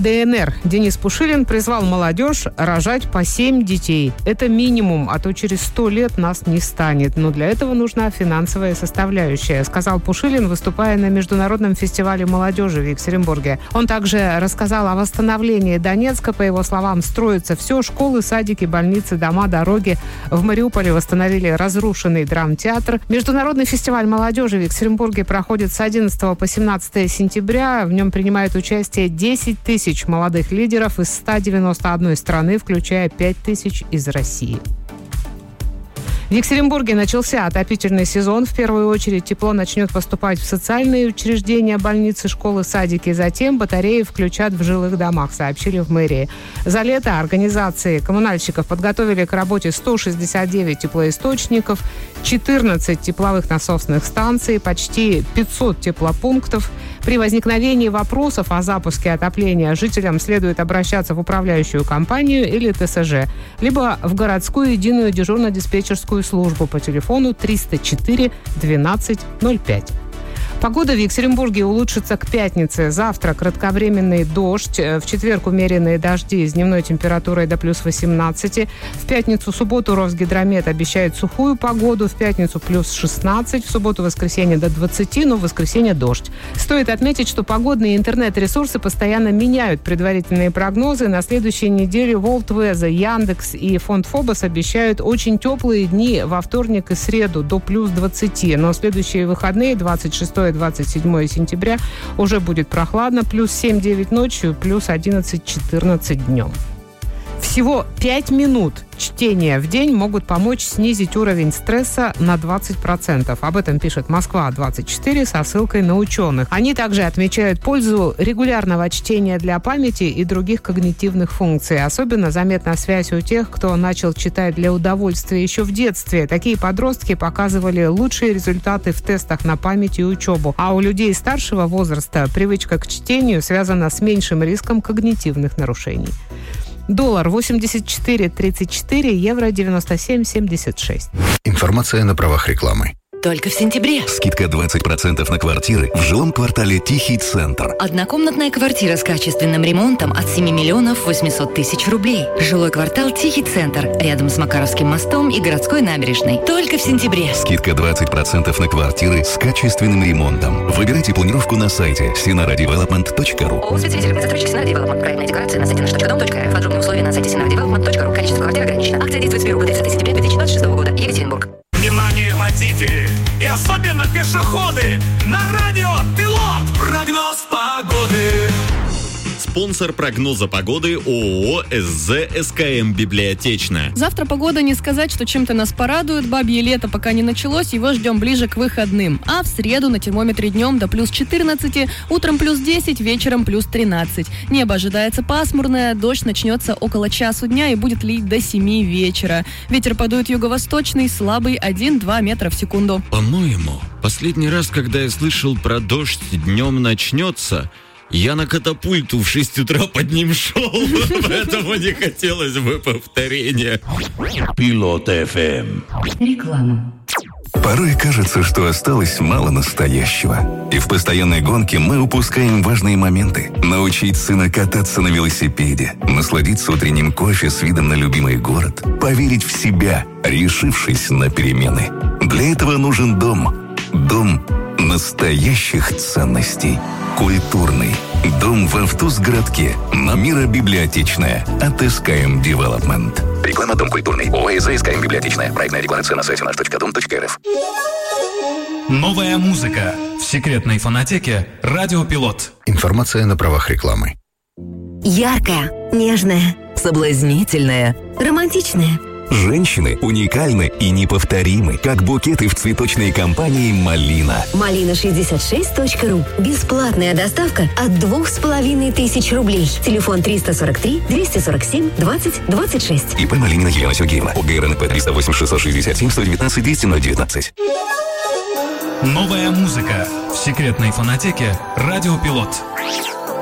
ДНР Денис Пушилин призвал молодежь рожать по 7 детей. Это минимум, а то через 100 лет нас не станет. Но для этого нужна финансовая составляющая, сказал Пушилин, выступая на международном фестивале молодежи в Екатеринбурге. Он также рассказал о восстановлении Донецка. По его словам, строится все: школы, садики, больницы, дома, дороги. В Мариуполе восстановили разрушенный драмтеатр. Международный фестиваль молодежи в Екатеринбурге проходит с 11 по 17 сентября. В нем принимают участие 10 тысяч молодых лидеров из 191 страны, включая 5 тысяч из России. В Екатеринбурге начался отопительный сезон. В первую очередь тепло начнет поступать в социальные учреждения, больницы, школы, садики. Затем батареи включат в жилых домах, сообщили в мэрии. За лето организации коммунальщиков подготовили к работе 169 теплоисточников, 14 тепловых насосных станций, почти 500 теплопунктов. При возникновении вопросов о запуске отопления жителям следует обращаться в управляющую компанию или ТСЖ, либо в городскую единую дежурно-диспетчерскую службу по телефону 304 12 05. Погода в Екатеринбурге улучшится к пятнице. Завтра кратковременный дождь. В четверг умеренные дожди с дневной температурой до плюс 18. В пятницу, субботу Росгидромет обещает сухую погоду. В пятницу плюс 16. В субботу-воскресенье до 20, но в воскресенье дождь. Стоит отметить, что погодные интернет-ресурсы постоянно меняют предварительные прогнозы. На следующей неделе World Weather, Яндекс и фонд Фобос обещают очень теплые дни во вторник и среду до плюс 20. Но следующие выходные, 26-27 сентября, уже будет прохладно, плюс 7-9 ночью, плюс 11-14 днем. Всего 5 минут чтения в день могут помочь снизить уровень стресса на 20%. Об этом пишет Москва-24 со ссылкой на ученых. Они также отмечают пользу регулярного чтения для памяти и других когнитивных функций. Особенно заметна связь у тех, кто начал читать для удовольствия еще в детстве. Такие подростки показывали лучшие результаты в тестах на память и учебу. А у людей старшего возраста привычка к чтению связана с меньшим риском когнитивных нарушений. Доллар 84.34, евро 97.76. Информация на правах рекламы. Только в сентябре. Скидка 20% на квартиры в жилом квартале «Тихий центр». Однокомнатная квартира с качественным ремонтом от 7 миллионов 800 тысяч рублей. Жилой квартал «Тихий центр» рядом с Макаровским мостом и городской набережной. Только в сентябре. Скидка 20% на квартиры с качественным ремонтом. Выбирайте планировку на сайте sinara-development.ru. ООО «Спецвидитель» застройщик «Sinara Development». Проектная декларация на сайте nаш.дом.рф. Подробные условия на сайте sinara-development.ru. Количество квартир ограничено. Акция действует с 1 по 30 сентября 2026 года. Екатеринбург. Внимание, водители и особенно пешеходы! На радио Пилот! Прогноз погоды! Спонсор прогноза погоды ООО СЗ СКМ Библиотечная. Завтра погода, не сказать, что чем-то нас порадует. Бабье лето пока не началось, его ждем ближе к выходным. А в среду на термометре днем до плюс 14, утром плюс 10, вечером плюс 13. Небо ожидается пасмурное, дождь начнется около часу дня и будет лить до 7 вечера. Ветер подует юго-восточный, слабый 1-2 метра в секунду. По-моему, последний раз, когда я слышал про дождь днем начнется, я на катапульту в 6 утра под ним шел, поэтому не хотелось бы повторения. Пилот FM. Реклама. Порой кажется, что осталось мало настоящего. И в постоянной гонке мы упускаем важные моменты. Научить сына кататься на велосипеде, насладиться утренним кофе с видом на любимый город, поверить в себя, решившись на перемены. Для этого нужен дом. Дом настоящих ценностей. Культурный. Дом в Автузгородке. Номера библиотечная. От СКМ Development. Реклама «Дом культурный». ООО СКМ Библиотечная. Проектная декларация на сайте наш.дом.рф. Новая музыка в секретной фонотеке «Радио Пилот». Информация на правах рекламы. Яркая, нежная, соблазнительная, романтичная. Женщины уникальны и неповторимы, как букеты в цветочной компании «Малина». Малина66.ру. Бесплатная доставка от 2500 рублей. Телефон 343 247 20 26. ИП Малинина Елена Сергеевна. ОГРНП 308 667 119 200 019. Новая музыка в секретной фонотеке «Радио Пилот».